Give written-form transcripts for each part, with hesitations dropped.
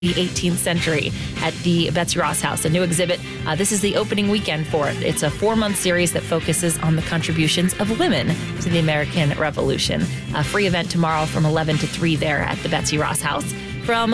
the 18th century at the Betsy Ross House, a new exhibit. This is the opening weekend for it. It's a 4-month series that focuses on the contributions of women to the American Revolution. A free event tomorrow from 11 to 3 there at the Betsy Ross House. From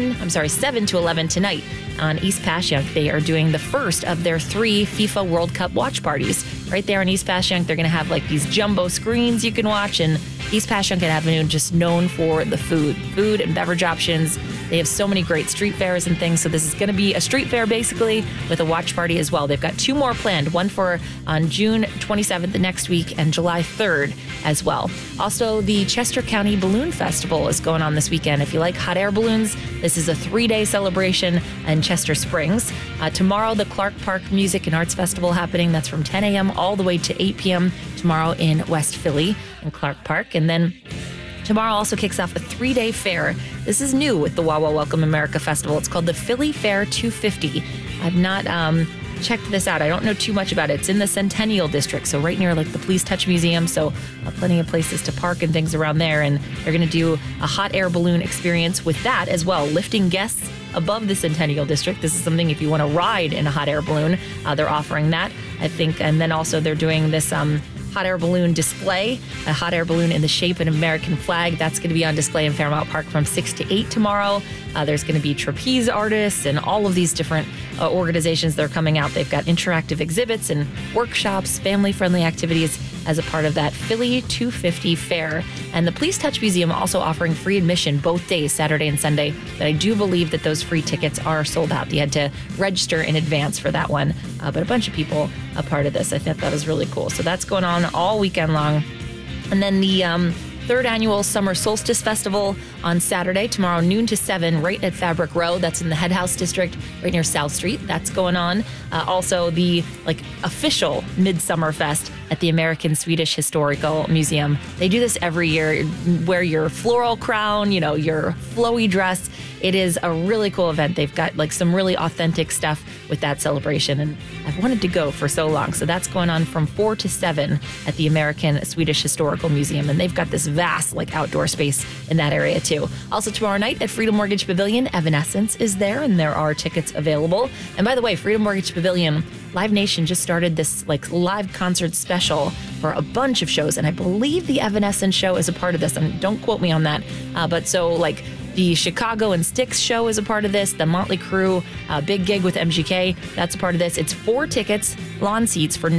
7 to 11 tonight on East Passyunk, they are doing the first of their 3 FIFA World Cup watch parties. Right there on East Passyunk, they're going to have like these jumbo screens you can watch, and East Passyunk Avenue just known for the food and beverage options. They have so many great street fairs and things, so this is going to be a street fair basically with a watch party as well. They've got 2 more planned, one for on June 27th next week and July 3rd as well. Also, the Chester County Balloon Festival is going on this weekend. If you like hot air balloons, this is a 3-day celebration in Chester Springs. Tomorrow, the Clark Park Music and Arts Festival happening. That's from 10 a.m. all the way to 8 p.m. tomorrow in West Philly in Clark Park. And then tomorrow also kicks off a 3-day fair. This is new with the Wawa Welcome America Festival. It's called the Philly Fair 250. I've not checked this out. I don't know too much about it. It's in the Centennial District, so right near like the Police Touch Museum, so plenty of places to park and things around there. And they're going to do a hot air balloon experience with that as well, lifting guests above the Centennial District. This is something if you want to ride in a hot air balloon, they're offering that, I think. And then also they're doing this hot air balloon display, a hot air balloon in the shape of an American flag. That's going to be on display in Fairmount Park from 6 to 8 tomorrow. There's going to be trapeze artists and all of these different organizations that are coming out. They've got interactive exhibits and workshops, family-friendly activities as a part of that Philly 250 fair. And the Police Touch Museum also offering free admission both days, Saturday and Sunday. But I do believe that those free tickets are sold out. You had to register in advance for that one. But a bunch of people a part of this. I think that was really cool. So that's going on all weekend long. And then the 3rd annual Summer Solstice Festival on Saturday, tomorrow noon to 7, right at Fabric Row. That's in the Head House District, right near South Street. That's going on. Also, the official Midsummer Fest at the American Swedish Historical Museum. They do this every year. Wear your floral crown, your flowy dress. It is a really cool event. They've got some really authentic stuff with that celebration, and I've wanted to go for so long. So that's going on from 4 to 7 at the American Swedish Historical Museum, and they've got this vast outdoor space in that area too. Also tomorrow night at Freedom Mortgage Pavilion, Evanescence is there, and there are tickets available. And by the way, Freedom Mortgage Pavilion, Live Nation just started this live concert special for a bunch of shows, and I believe the Evanescence show is a part of this, and don't quote me on that. But so the Chicago and Styx show is a part of this. The Motley Crue big gig with MGK, that's a part of this. It's 4 tickets, lawn seats for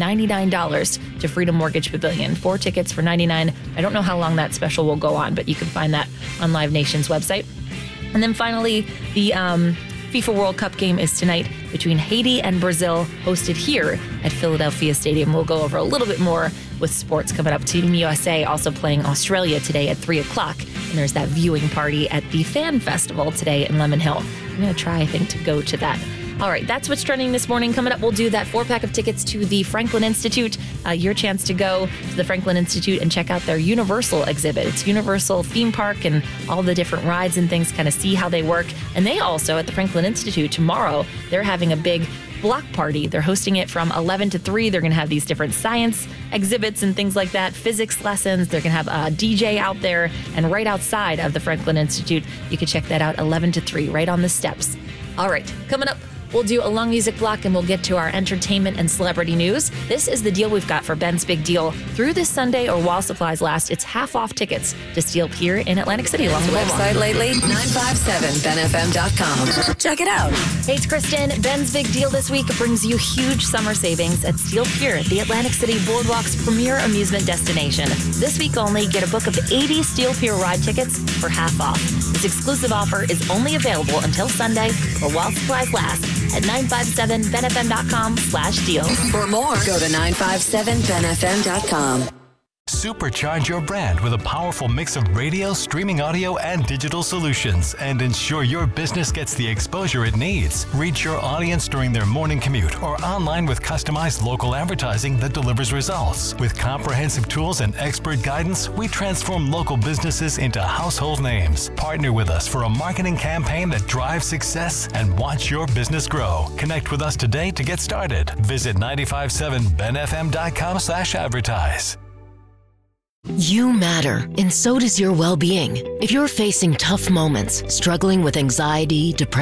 $99 to Freedom Mortgage Pavilion. 4 tickets for $99. I don't know how long that special will go on, but you can find that on Live Nation's website. And then finally, the FIFA World Cup game is tonight between Haiti and Brazil, hosted here at Philadelphia Stadium. We'll go over a little bit more with sports coming up. Team USA also playing Australia today at 3 o'clock. And there's that viewing party at the Fan Festival today in Lemon Hill. I'm going to try, I think, to go to that. All right, that's what's trending this morning. Coming up, we'll do that 4-pack of tickets to the Franklin Institute. Your chance to go to the Franklin Institute and check out their Universal exhibit. It's Universal theme park and all the different rides and things, kind of see how they work. And they also, at the Franklin Institute tomorrow, they're having a big block party. They're hosting it from 11 to 3. They're going to have these different science exhibits and things like that, physics lessons. They're going to have a DJ out there, and right outside of the Franklin Institute, you can check that out 11 to 3, right on the steps. All right, coming up, we'll do a long music block and we'll get to our entertainment and celebrity news. This is the deal we've got for Ben's Big Deal. Through this Sunday or while supplies last, it's half off tickets to Steel Pier in Atlantic City. Along the website lately, 957benfm.com. Check it out. Hey, it's Kristen. Ben's Big Deal this week brings you huge summer savings at Steel Pier, the Atlantic City Boardwalk's premier amusement destination. This week only, get a book of 80 Steel Pier ride tickets for half off. This exclusive offer is only available until Sunday or while supplies last at 957benfm.com/deal. For more, go to 957benfm.com. Supercharge your brand with a powerful mix of radio, streaming audio, and digital solutions, and ensure your business gets the exposure it needs. Reach your audience during their morning commute or online with customized local advertising that delivers results. With comprehensive tools and expert guidance, we transform local businesses into household names. Partner with us for a marketing campaign that drives success and watch your business grow. Connect with us today to get started. Visit 957benfm.com/advertise. You matter, and so does your well-being. If you're facing tough moments, struggling with anxiety, depression,